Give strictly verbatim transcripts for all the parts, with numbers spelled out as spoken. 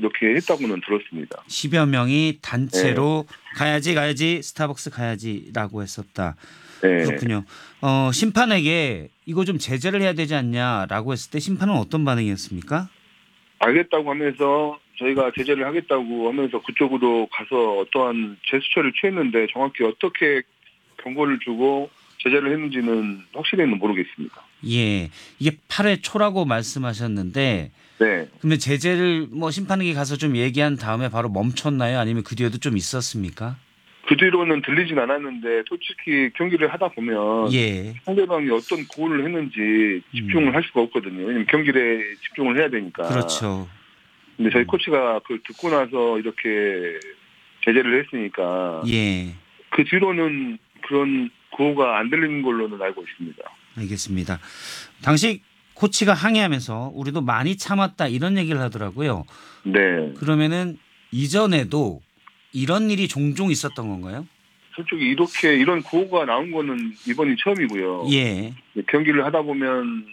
이렇게 했다고는 들었습니다. 십여 명이 단체로 네. 가야지 가야지 스타벅스 가야지라고 했었다. 네. 그렇군요. 어, 심판에게 이거 좀 제재를 해야 되지 않냐라고 했을 때 심판은 어떤 반응이었습니까? 알겠다고 하면서 저희가 제재를 하겠다고 하면서 그쪽으로 가서 어떠한 제스처를 취했는데 정확히 어떻게 경고를 주고 제재를 했는지는 확실히는 모르겠습니다. 예, 이게 팔 회 초라고 말씀하셨는데 네. 그러면 제재를 뭐 심판에게 가서 좀 얘기한 다음에 바로 멈췄나요? 아니면 그 뒤에도 좀 있었습니까? 그 뒤로는 들리진 않았는데 솔직히 경기를 하다 보면 예. 상대방이 어떤 고를 했는지 집중을 음. 할 수가 없거든요. 왜냐면 경기에 집중을 해야 되니까. 그렇죠. 근데 저희 코치가 그걸 듣고 나서 이렇게 제재를 했으니까 예. 그 뒤로는 그런 구호가 안 들리는 걸로는 알고 있습니다. 알겠습니다. 당시 코치가 항의하면서 우리도 많이 참았다 이런 얘기를 하더라고요. 네. 그러면은 이전에도 이런 일이 종종 있었던 건가요? 솔직히 이렇게 이런 구호가 나온 거는 이번이 처음이고요. 예. 경기를 하다 보면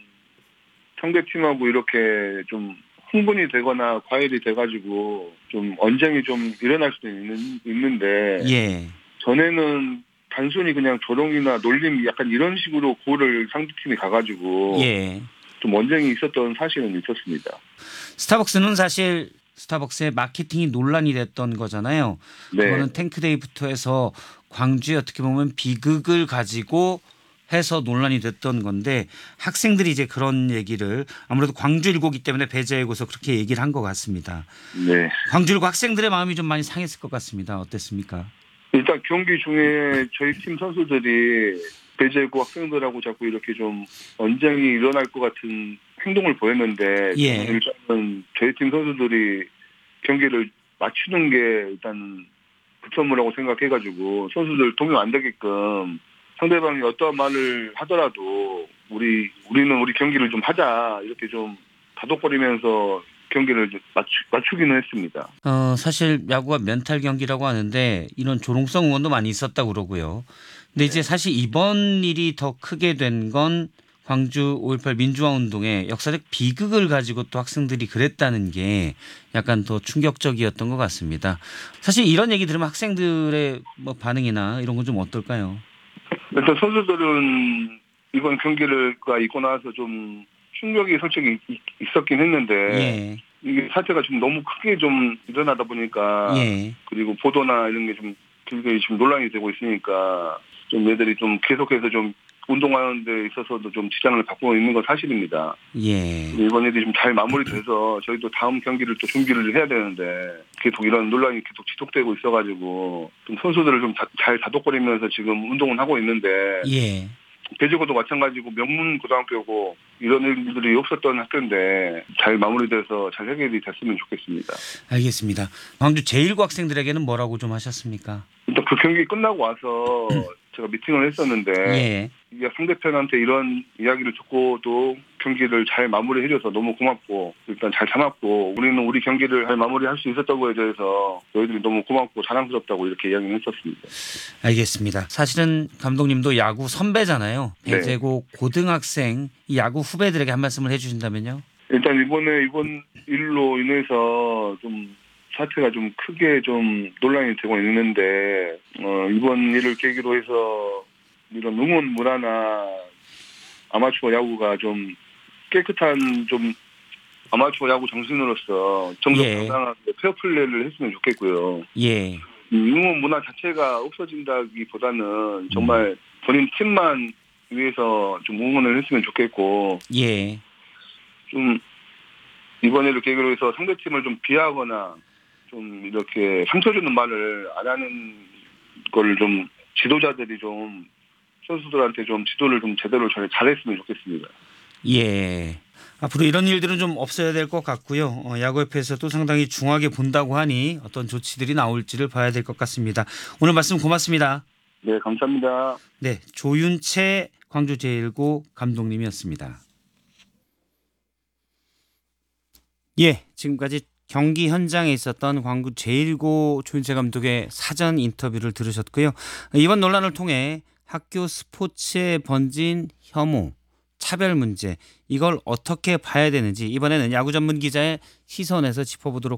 상대팀하고 이렇게 좀 흥분이 되거나 과열이 돼가지고 좀 언쟁이 좀 일어날 수도 있는, 있는데 예. 전에는 단순히 그냥 조롱이나 놀림 약간 이런 식으로 구호를 상대팀이 가가지고 예. 좀 언쟁이 있었던 사실은 있었습니다. 스타벅스는 사실 스타벅스의 마케팅이 논란이 됐던 거잖아요. 네. 그거는 탱크데이부터 해서 광주에 어떻게 보면 비극을 가지고 해서 논란이 됐던 건데 학생들이 이제 그런 얘기를 아무래도 광주일고기 때문에 배제해고서 그렇게 얘기를 한 것 같습니다. 네. 광주일고 학생들의 마음이 좀 많이 상했을 것 같습니다. 어땠습니까? 일단 경기 중에 저희 팀 선수들이 배제고 학생들하고 자꾸 이렇게 좀 언쟁이 일어날 것 같은 행동을 보였는데 예. 일단은 저희 팀 선수들이 경기를 맞추는 게 일단 급선무라고 생각해가지고 선수들 동요 안 되게끔 상대방이 어떠한 말을 하더라도 우리 우리는 우리 경기를 좀 하자 이렇게 좀 다독거리면서 경기를 맞추, 맞추기는 했습니다. 어, 사실 야구가 멘탈 경기라고 하는데 이런 조롱성 응원도 많이 있었다고 그러고요. 근데 네. 이제 사실 이번 일이 더 크게 된 건 광주 오일팔 민주화 운동의 역사적 비극을 가지고 또 학생들이 그랬다는 게 약간 더 충격적이었던 것 같습니다. 사실 이런 얘기 들으면 학생들의 뭐 반응이나 이런 건 좀 어떨까요? 일단 선수들은 이번 경기를가 있고 나서 좀 충격이 솔직히 있었긴 했는데 예. 이게 사태가 좀 너무 크게 좀 일어나다 보니까 예. 그리고 보도나 이런 게 좀 굉장히 지금 논란이 되고 있으니까 좀 얘들이 좀 계속해서 좀 운동하는 데 있어서도 좀 지장을 받고 있는 건 사실입니다. 예. 이번 일이 좀 잘 마무리돼서 저희도 다음 경기를 또 준비를 해야 되는데 계속 이런 논란이 계속 지속되고 있어가지고 좀 선수들을 좀 잘 다독거리면서 지금 운동은 하고 있는데 예. 배지고도 마찬가지고 명문 고등학교고 이런 일들이 없었던 학교인데 잘 마무리돼서 잘 해결이 됐으면 좋겠습니다. 알겠습니다. 광주 제일고 학생들에게는 뭐라고 좀 하셨습니까? 일단 그 경기 끝나고 와서 제가 미팅을 했었는데 예. 상대편한테 이런 이야기를 듣고도 경기를 잘 마무리해줘서 너무 고맙고 일단 잘 참았고 우리는 우리 경기를 잘 마무리할 수 있었던 거에 대해서 너희들이 너무 고맙고 자랑스럽다고 이렇게 이야기를 했었습니다. 알겠습니다. 사실은 감독님도 야구 선배잖아요. 배제고 네. 고등학생 야구 후배들에게 한 말씀을 해 주신다면요. 일단 이번에 이번 일로 인해서 좀 사태가 좀 크게 좀 논란이 되고 있는데 어, 이번 일을 계기로 해서 이런 응원 문화나 아마추어 야구가 좀 깨끗한 좀 아마추어 야구 정신으로서 정정당당하게 예. 페어플레이를 했으면 좋겠고요. 예. 응원 문화 자체가 없어진다기보다는 정말 본인 팀만 위해서 좀 응원을 했으면 좋겠고, 예. 좀 이번 일을 계기로 해서 상대팀을 좀 비하하거나 좀 이렇게 상처 주는 말을 안 하는 걸 좀 지도자들이 좀 선수들한테 좀 지도를 좀 제대로 잘, 잘했으면 좋겠습니다. 예. 앞으로 이런 일들은 좀 없어야 될 것 같고요. 어, 야구협회에서도 상당히 중하게 본다고 하니 어떤 조치들이 나올지를 봐야 될 것 같습니다. 오늘 말씀 고맙습니다. 네, 감사합니다. 네, 조윤채 광주 제일고 감독님이었습니다. 예, 지금까지 경기 현장에 있었던 광주 제일고 조윤채 감독의 사전 인터뷰를 들으셨고요. 이번 논란을 통해 학교 스포츠에 번진 혐오, 차별 문제 이걸 어떻게 봐야 되는지 이번에는 야구 전문 기자의 시선에서 짚어보도록